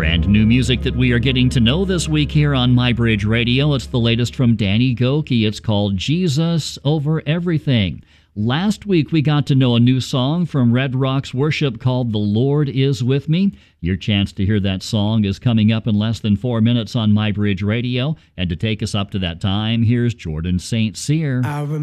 Brand new music that we are getting to know this week here on MyBridge Radio. It's the latest from Danny Gokey. It's called Jesus Over Everything. Last week we got to know a new song from Red Rocks Worship called The Lord Is With Me. Your chance to hear that song is coming up in less than 4 minutes on MyBridge Radio. And to take us up to that time, here's Jordan St. Cyr.